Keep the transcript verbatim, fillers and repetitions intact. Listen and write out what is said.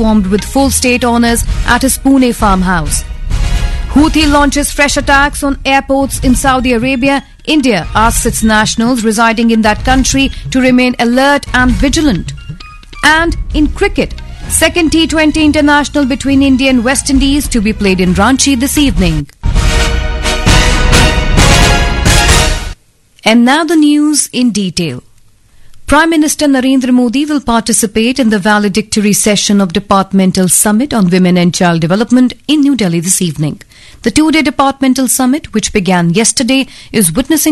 performed with full state honours at his Pune farmhouse. Houthi launches fresh attacks on airports in Saudi Arabia. India asks its nationals residing in that country to remain alert and vigilant. And in cricket, second T twenty international between India and West Indies to be played in Ranchi this evening. And now the news in detail. Prime Minister Narendra Modi will participate in the valedictory session of Departmental Summit on Women and Child Development in New Delhi this evening. The two-day Departmental Summit, which began yesterday, is witnessing